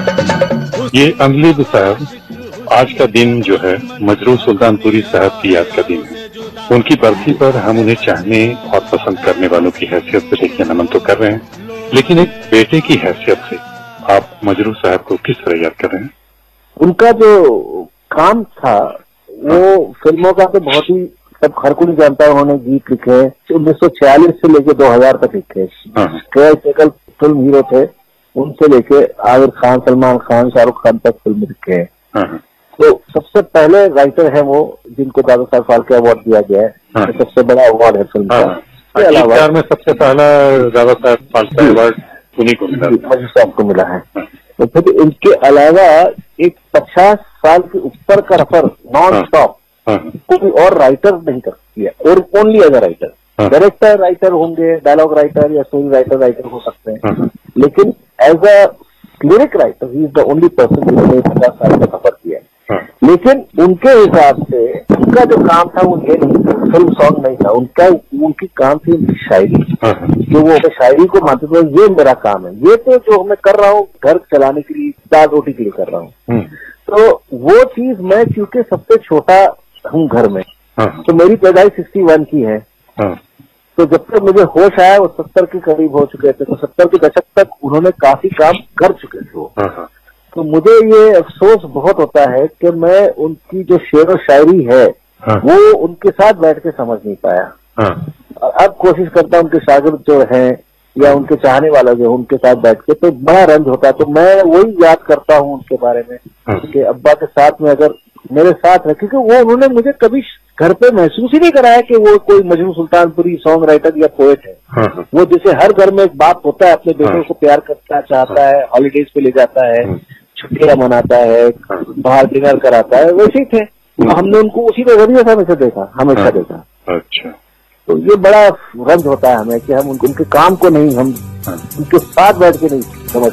ये अंगलीब साहब, आज का दिन जो है मजरूह सुल्तानपुरी साहब की याद का दिन है। उनकी बरसी पर हम उन्हें चाहने और पसंद करने वालों की हैसियत से देखिए नमन तो कर रहे हैं, लेकिन एक बेटे की हैसियत से आप मजरूह साहब को किस तरह याद कर रहे हैं? उनका जो काम था वो फिल्मों का तो बहुत ही सब हर कोई जानता है। उन्होंने गीत लिखे 1946 से लेके 2000 तक लिखे। केवल फिल्म हीरो थे, उनसे लेके आमिर खान, सलमान खान, शाहरुख खान तक फिल्म लिखे हैं। तो सबसे पहले राइटर है वो जिनको दादा साहब फाल्के अवार्ड दिया गया है। तो सबसे बड़ा अवार्ड है फिल्म का। इसके अलावा में सबसे पहला दादा साहब फाल्के अवार्ड उन्हीं को मिला, मजरूह साहब को मिला है। तो फिर इनके अलावा एक 50 साल के ऊपर का रफर नॉन स्टॉप कोई और राइटर नहीं कर किया, और only as a writer. Director writer होंगे, डायलॉग राइटर या स्टोरी राइटर हो सकते हैं, लेकिन as a lyric writer he is the only person जिन्होंने 50 साल का सफर किया है। लेकिन उनके हिसाब से उनका जो काम था वो ये नहीं था, फिल्म सॉन्ग नहीं था उनकी काम थी उनकी शायरी। जो वो शायरी को मानते थे ये मेरा काम है, ये तो जो मैं कर रहा हूँ घर चलाने के लिए, दाल रोटी के लिए कर रहा हूँ। तो वो चीज मैं क्योंकि सबसे छोटा हूँ घर में, तो मेरी पैदाइश 61 की है। तो जब तक मुझे होश आया वो 70 के करीब हो चुके थे, तो 70 के दशक तक उन्होंने काफी काम कर चुके थे वो। तो मुझे ये अफसोस बहुत होता है कि मैं उनकी जो शेर और शायरी है वो उनके साथ बैठ के समझ नहीं पाया। अब कोशिश करता हूँ उनके शागिर्द जो हैं या उनके चाहने वाला जो है उनके साथ बैठ के, तो बड़ा रंज होता है। तो मैं वही याद करता हूँ उनके बारे में कि अब्बा के साथ में अगर मेरे साथ है, क्योंकि वो उन्होंने मुझे कभी घर पे महसूस ही नहीं कराया कि वो कोई मजरूह सुल्तानपुरी सॉन्ग राइटर या पोएट है। वो जैसे हर घर में एक बाप होता है, अपने बेटों को प्यार करता चाहता है, हॉलीडेज पे ले जाता है, छुट्टियां मनाता है, बाहर डिनर कराता है, वैसे ही थे। हमने उनको उसी नजरिए से हमेशा देखा। अच्छा, तो ये बड़ा रंज होता है हमें कि हम उनके काम को नहीं, हम उनके साथ बैठ के नहीं